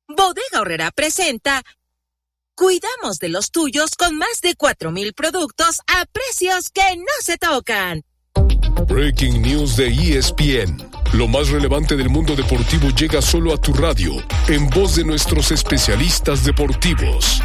Bodega Aurrerá presenta Cuidamos de los tuyos con más de 4,000 productos a precios que no se tocan. Breaking News de ESPN. Lo más relevante del mundo deportivo llega solo a tu radio, en voz de nuestros especialistas deportivos.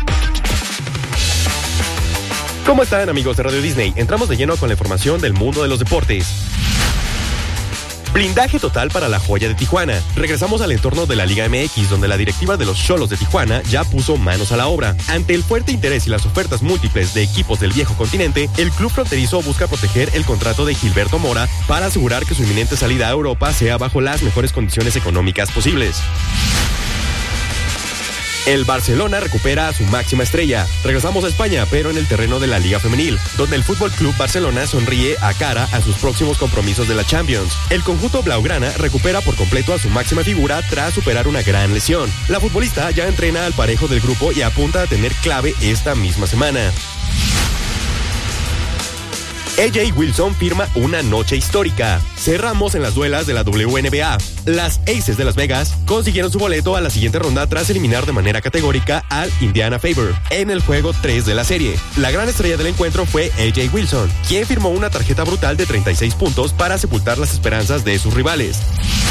¿Cómo están, amigos de Radio Disney? Entramos de lleno con la información del mundo de los deportes. Blindaje total para la joya de Tijuana. Regresamos al entorno de la Liga MX, donde la directiva de los Xolos de Tijuana ya puso manos a la obra. Ante el fuerte interés y las ofertas múltiples de equipos del viejo continente, el club fronterizo busca proteger el contrato de Gilberto Mora para asegurar que su inminente salida a Europa sea bajo las mejores condiciones económicas posibles. El Barcelona recupera a su máxima estrella. Regresamos a España, pero en el terreno de la Liga Femenil, donde el Fútbol Club Barcelona sonríe a cara a sus próximos compromisos de la Champions. El conjunto blaugrana recupera por completo a su máxima figura tras superar una gran lesión. La futbolista ya entrena al parejo del grupo y apunta a tener clave esta misma semana. AJ Wilson firma una noche histórica. Cerramos en las duelas de la WNBA. Las Aces de Las Vegas consiguieron su boleto a la siguiente ronda tras eliminar de manera categórica al Indiana Fever en el juego 3 de la serie. La gran estrella del encuentro fue AJ Wilson, quien firmó una tarjeta brutal de 36 puntos para sepultar las esperanzas de sus rivales.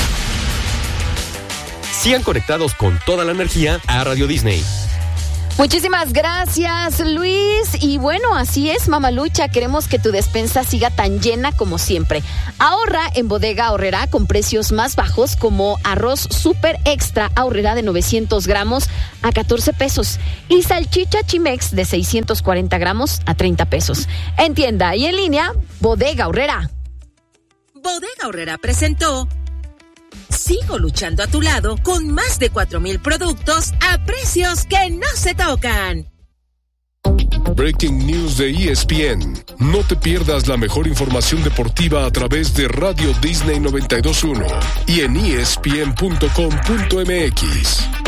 Sigan conectados con toda la energía a Radio Disney. Muchísimas gracias, Luis. Y bueno, así es, Mamalucha. Queremos que tu despensa siga tan llena como siempre. Ahorra en Bodega Aurrerá con precios más bajos, como arroz super extra Aurrerá de 900 gramos a 14 pesos y salchicha Chimex de 640 gramos a 30 pesos. En tienda y en línea, Bodega Aurrerá. Bodega Aurrerá presentó Sigo luchando a tu lado con más de 4,000 productos a precios que no se tocan. Breaking News de ESPN. No te pierdas la mejor información deportiva a través de Radio Disney 92.1 y en ESPN.com.mx.